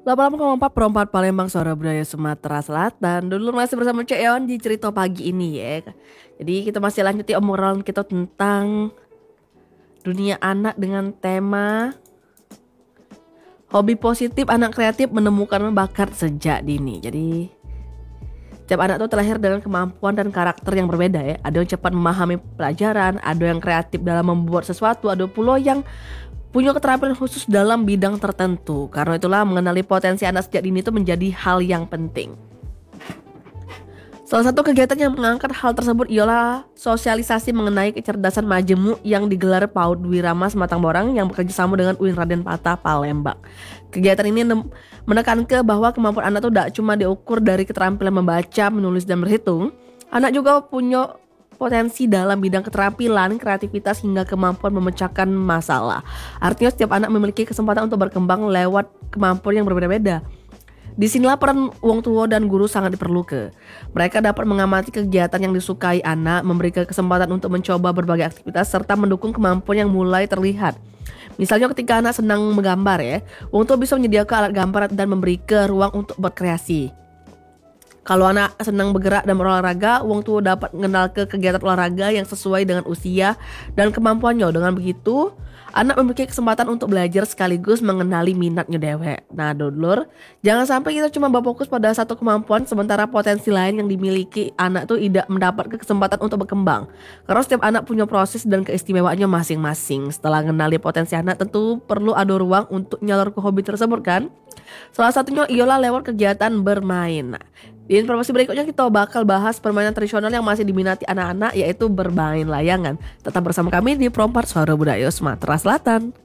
88,4 Perempat Palembang, Suara Budaya Sumatera Selatan. Dulu masih bersama Cek Eon di cerita pagi ini ya. Jadi kita masih lanjuti obrolan kita tentang dunia anak dengan tema hobi positif anak kreatif menemukan bakat sejak dini. Jadi setiap anak tuh terlahir dengan kemampuan dan karakter yang berbeda ya. Ada yang cepat memahami pelajaran, ada yang kreatif dalam membuat sesuatu, ada pula yang punya keterampilan khusus dalam bidang tertentu. Karena itulah mengenali potensi anak sejak dini itu menjadi hal yang penting. Salah satu kegiatan yang mengangkat hal tersebut ialah sosialisasi mengenai kecerdasan majemuk yang digelar PAUD Dwi Rama Sematang Borang yang bekerja sama dengan UIN Raden Patah Palembang. Kegiatan ini menekankan bahwa kemampuan anak itu tidak cuma diukur dari keterampilan membaca, menulis, dan berhitung. Anak juga punya potensi dalam bidang keterampilan, kreativitas hingga kemampuan memecahkan masalah. Artinya setiap anak memiliki kesempatan untuk berkembang lewat kemampuan yang berbeda-beda. Disinilah peran orang tua dan guru sangat diperlukan. Mereka dapat mengamati kegiatan yang disukai anak, memberikan kesempatan untuk mencoba berbagai aktivitas, serta mendukung kemampuan yang mulai terlihat. Misalnya ketika anak senang menggambar ya, orang tua bisa menyediakan alat gambar dan memberikan ruang untuk berkreasi. Kalau anak senang bergerak dan berolahraga, wong tua dapat mengenal ke kegiatan olahraga yang sesuai dengan usia dan kemampuannya. Dengan begitu, anak memiliki kesempatan untuk belajar sekaligus mengenali minatnya dewek. Nah, dulur, jangan sampai kita cuma berfokus pada satu kemampuan sementara potensi lain yang dimiliki anak tuh tidak mendapat kesempatan untuk berkembang. Karena setiap anak punya proses dan keistimewaannya masing-masing. Setelah mengenali potensi anak, tentu perlu ada ruang untuk nyalur ke hobi tersebut kan? Salah satunya ialah lewat kegiatan bermain. Nah, di informasi berikutnya kita bakal bahas permainan tradisional yang masih diminati anak-anak, yaitu bermain layangan. Tetap bersama kami di Perempat Suara Budaya Sumatera Selatan.